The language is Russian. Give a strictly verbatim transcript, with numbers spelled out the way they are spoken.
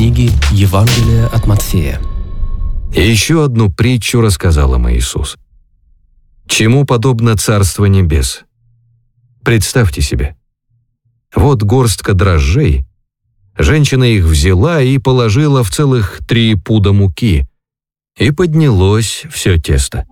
книги Евангелия от Матфея. И еще одну притчу рассказал им Иисус. Чему подобно Царство Небес? Представьте себе. Вот горстка дрожжей. Женщина их взяла и положила в целых три пуда муки, и поднялось все тесто.